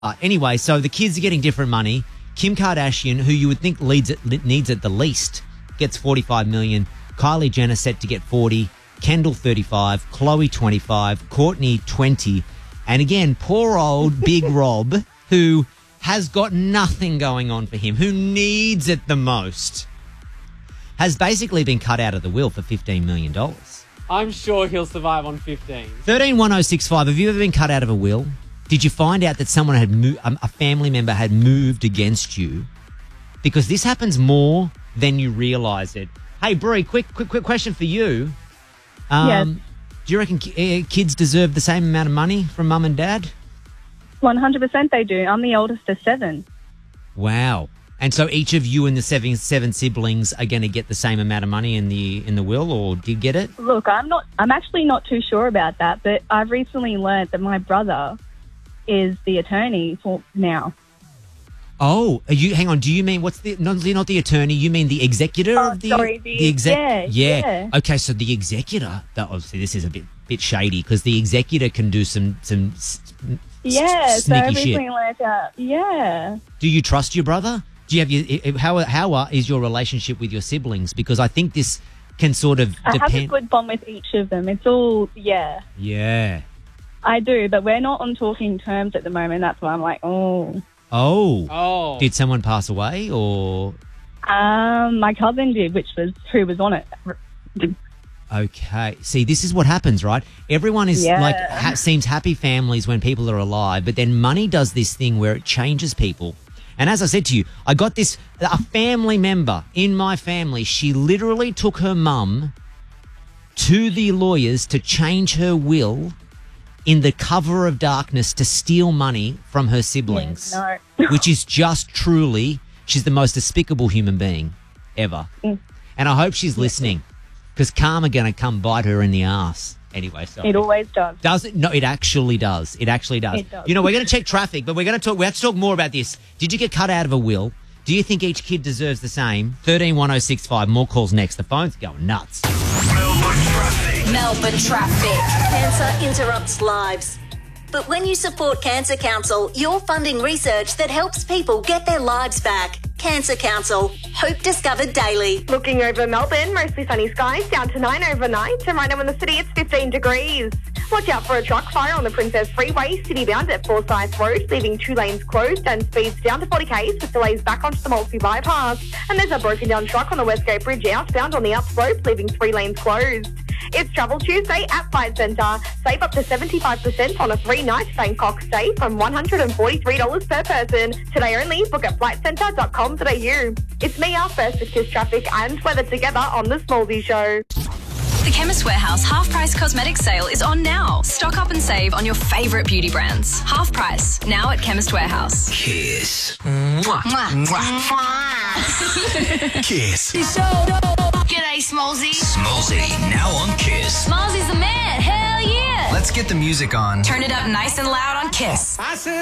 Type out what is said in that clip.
Anyway, so the kids are getting different money. Kim Kardashian, who you would think needs it the least, gets $45 million. Kylie Jenner set to get 40. Kendall 35. Khloe 25. Courtney 20. And again, poor old Big Rob, who has got nothing going on for him, who needs it the most, has basically been cut out of the will for $15 million. I'm sure he'll survive on 15. 131065. Have you ever been cut out of a will? Did you find out that someone had a family member had moved against you? Because this happens more than you realise it. Hey, Brie, quick question for you. Yes. Do you reckon kids deserve the same amount of money from mum and dad? 100% they do. I'm the oldest of 7. Wow. And so each of you and the seven siblings are going to get the same amount of money in the will, or do you get it? Look, I'm actually not too sure about that, but I've recently learnt that my brother is the attorney for now. Oh, hang on. Do you mean not the attorney? You mean the executor of the? Sorry, the exec. Yeah. Okay, so the executor. Obviously, this is a bit shady because the executor can do some Yeah, so I sneaky shit. recently learnt out. Yeah. Do you trust your brother? Do you have how is your relationship with your siblings? Because I think this can sort of I depend. have a good bond with each of them. It's all, yeah. Yeah. I do, but we're not on talking terms at the moment. That's why I'm like, oh. Oh. Did someone pass away or? My cousin did, who was on it. Okay. See, this is what happens, right? Everyone is seems happy families when people are alive, but then money does this thing where it changes people. And as I said to you, I got a family member in my family. She literally took her mum to the lawyers to change her will in the cover of darkness to steal money from her siblings, which is just truly, she's the most despicable human being ever. And I hope she's listening because karma going to come bite her in the ass. Anyway, sorry. It always does. Does it? No, it actually does. It actually does. It does. You know, we're going to check traffic, but we have to talk more about this. Did you get cut out of a will? Do you think each kid deserves the same? 131065. More calls next. The phone's going nuts. Melbourne traffic. Cancer interrupts lives. But when you support Cancer Council, you're funding research that helps people get their lives back. Cancer Council. Hope discovered daily. Looking over Melbourne, mostly sunny skies, down to 9 overnight. And right now in the city, it's 15 degrees. Watch out for a truck fire on the Princess Freeway, city-bound at Forsyth Road, leaving 2 lanes closed and speeds down to 40 k's with delays back onto the Maltby bypass. And there's a broken-down truck on the Westgate Bridge outbound on the up slope, leaving 3 lanes closed. It's Travel Tuesday at Flight Centre. Save up to 75% on a 3-night Bangkok stay from $143 per person. Today only, book at flightcentre.com.au. It's me, our first with Kiss Traffic and weather together on The Smallsy Show. The Chemist Warehouse half-price cosmetics sale is on now. Stock up and save on your favourite beauty brands. Half price, now at Chemist Warehouse. Kiss. Mwah. Kiss. G'day, Smallsy. Smallsy, now on Kiss. Smallsy's the man. Hell yeah. Let's get the music on. Turn it up nice and loud on Kiss.